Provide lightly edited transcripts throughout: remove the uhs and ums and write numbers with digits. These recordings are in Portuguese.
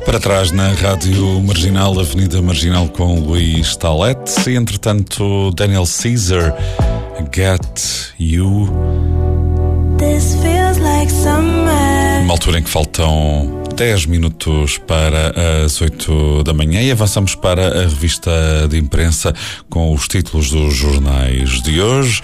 Para trás na Rádio Marginal, Avenida Marginal com Luís Talete. E entretanto, Daniel Caesar, Get You. Uma altura em que faltam 10 minutos para as 8 da manhã e avançamos para a revista de imprensa com os títulos dos jornais de hoje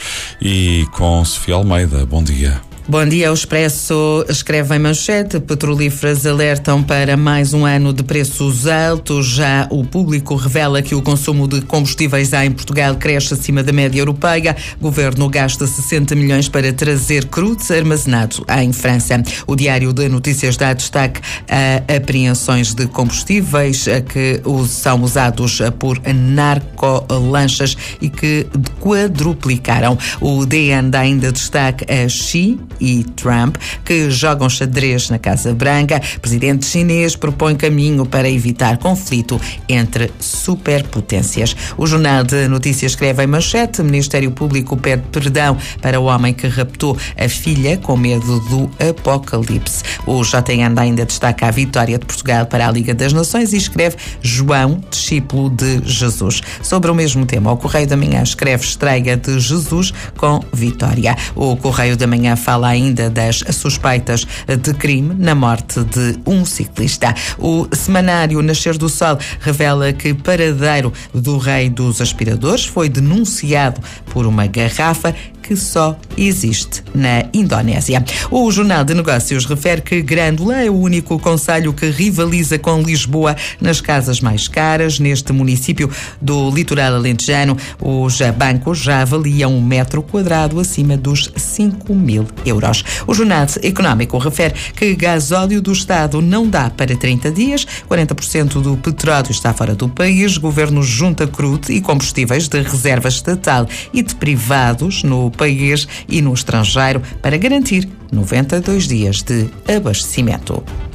e com Sofia Almeida. Bom dia. Bom dia. O Expresso escreve em manchete: petrolíferas alertam para mais um ano de preços altos. Já o Público revela que o consumo de combustíveis em Portugal cresce acima da média europeia. Governo gasta 60 milhões para trazer crudo armazenado em França. O Diário de Notícias dá destaque a apreensões de combustíveis que são usados por narcolanchas e que quadruplicaram. O DN dá ainda destaque a Xi e Trump, que jogam xadrez na Casa Branca. O presidente chinês propõe caminho para evitar conflito entre superpotências. O Jornal de Notícias escreve em manchete: Ministério Público pede perdão para o homem que raptou a filha com medo do apocalipse. O JN ainda destaca a vitória de Portugal para a Liga das Nações e escreve: João, discípulo de Jesus. Sobre o mesmo tema, o Correio da Manhã escreve: estreia de Jesus com vitória. O Correio da Manhã fala ainda das suspeitas de crime na morte de um ciclista. O semanário Nascer do Sol revela que paradeiro do rei dos aspiradores foi denunciado por uma garrafa que só existe na Indonésia. O Jornal de Negócios refere que Grândola é o único concelho que rivaliza com Lisboa nas casas mais caras. Neste município do litoral alentejano, os bancos já avaliam um metro quadrado acima dos 5.000 euros. O Jornal Económico refere que gasóleo do Estado não dá para 30 dias, 40% do petróleo está fora do país, governo junta crudo e combustíveis de reserva estatal e de privados no país e no estrangeiro para garantir 92 dias de abastecimento.